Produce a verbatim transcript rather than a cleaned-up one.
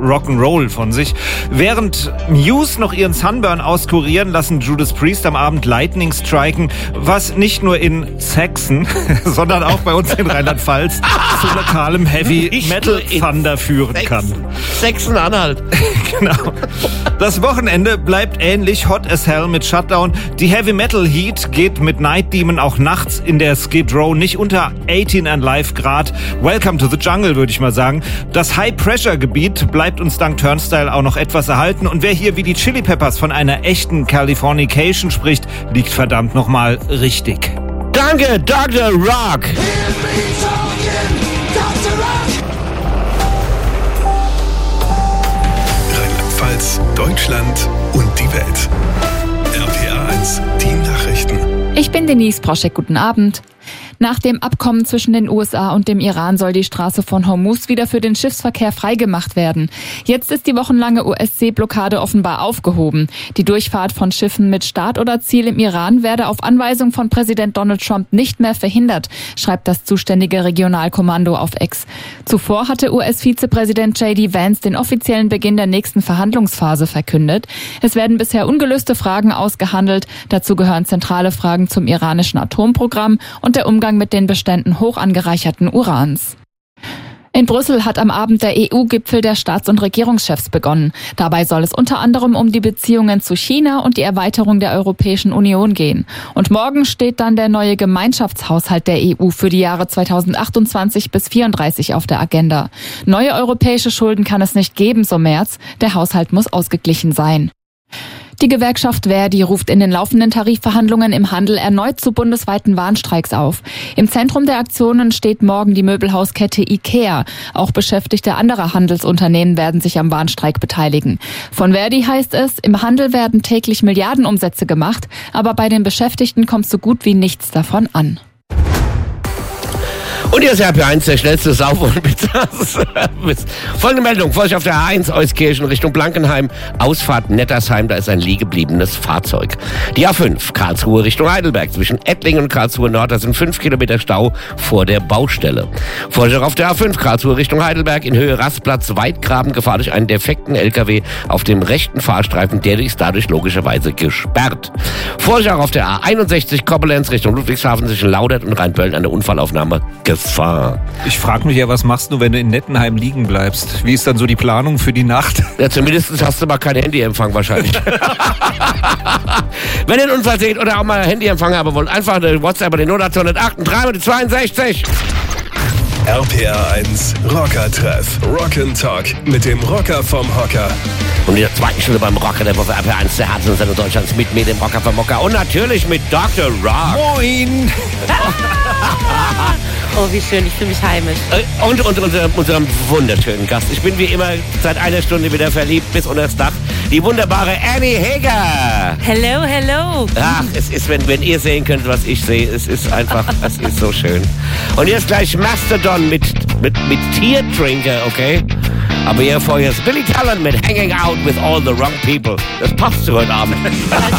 Rock'n'Roll von sich. Während Muse noch ihren Sunburn auskurieren, lassen Judas Priest am Abend Lightning striken, was nicht nur in Sachsen, sondern auch bei uns in Rheinland-Pfalz zu lokalem Heavy-Metal-Thunder führen kann. Sachsen-Anhalt. Genau. Das Wochenende bleibt ähnlich hot as hell mit Shutdown. Die Heavy-Metal-Heat geht mit Night Demon auch nachts in der Skid Row nicht unter achtzehn and live Grad. Welcome to the jungle, würde ich mal sagen. Das High-Pressure-Gebiet bleibt uns dank Turnstile auch noch etwas erhalten. Und wer hier wie die Chili Peppers von einer echten Californication spricht, liegt verdammt nochmal richtig. Danke, Doktor Rock! Rheinland-Pfalz, Deutschland und die Welt. R P R eins, die Nachrichten. Ich bin Denise Proschek, guten Abend. Nach dem Abkommen zwischen den U S A und dem Iran soll die Straße von Hormuz wieder für den Schiffsverkehr freigemacht werden. Jetzt ist die wochenlange U S-Seeblockade offenbar aufgehoben. Die Durchfahrt von Schiffen mit Start oder Ziel im Iran werde auf Anweisung von Präsident Donald Trump nicht mehr verhindert, schreibt das zuständige Regionalkommando auf X. Zuvor hatte U S-Vizepräsident J D Vance den offiziellen Beginn der nächsten Verhandlungsphase verkündet. Es werden bisher ungelöste Fragen ausgehandelt. Dazu gehören zentrale Fragen zum iranischen Atomprogramm und der Umgang mit den Beständen hoch angereicherten Urans. In Brüssel hat am Abend der E U-Gipfel der Staats- und Regierungschefs begonnen. Dabei soll es unter anderem um die Beziehungen zu China und die Erweiterung der Europäischen Union gehen. Und morgen steht dann der neue Gemeinschaftshaushalt der E U für die Jahre zweitausendachtundzwanzig bis vierunddreißig auf der Agenda. Neue europäische Schulden kann es nicht geben, so Merz. Der Haushalt muss ausgeglichen sein. Die Gewerkschaft Verdi ruft in den laufenden Tarifverhandlungen im Handel erneut zu bundesweiten Warnstreiks auf. Im Zentrum der Aktionen steht morgen die Möbelhauskette IKEA. Auch Beschäftigte anderer Handelsunternehmen werden sich am Warnstreik beteiligen. Von Verdi heißt es, im Handel werden täglich Milliardenumsätze gemacht, aber bei den Beschäftigten kommt so gut wie nichts davon an. Und hier ist R P eins, der schnellste Sauber- und Pizza-Service. Folgende Meldung, Vorsicht auf der A eins, Euskirchen Richtung Blankenheim, Ausfahrt Nettersheim, da ist ein liegebliebenes Fahrzeug. Die A fünf, Karlsruhe Richtung Heidelberg, zwischen Ettlingen und Karlsruhe Nord, da sind fünf Kilometer Stau vor der Baustelle. Vorsicht auf der A fünf, Karlsruhe Richtung Heidelberg, in Höhe Rastplatz, Weitgraben, Gefahr durch einen defekten L K W auf dem rechten Fahrstreifen, der ist dadurch logischerweise gesperrt. Vorsicht auch auf der A einundsechzig, Koblenz Richtung Ludwigshafen, zwischen Laudert und Rheinböllen, eine Unfallaufnahme Gefahr. Ich frage mich ja, was machst du, wenn du in Nettenheim liegen bleibst? Wie ist dann so die Planung für die Nacht? Ja, zumindest hast du mal keinen Handyempfang wahrscheinlich. Wenn ihr den Unfall seht oder auch mal Handyempfang haben wollt, einfach eine WhatsApp an den null acht null acht drei zweiundsechzig. R P R eins Rocker-Treff. Rock'n'Talk mit dem Rocker vom Hocker. Und in der zweiten Stunde beim Rocker der Woche R P R eins, der Herzenssender Deutschlands, mit mir, dem Rocker vom Hocker. Und natürlich mit Doktor Rock. Moin! Oh, wie schön, ich fühle mich heimisch. Und, und unserem, unserem wunderschönen Gast. Ich bin wie immer seit einer Stunde wieder verliebt bis unter das Dach. Die wunderbare Annie Heger. Hello, hello. Ach, es ist, wenn, wenn ihr sehen könnt, was ich sehe, es ist einfach, es ist so schön. Und jetzt gleich Mastodon mit, mit, mit Tear Drinker, okay? Aber hier vorher ist Billy Talent mit Hanging Out with All the Wrong People. Das passt zu heute Abend.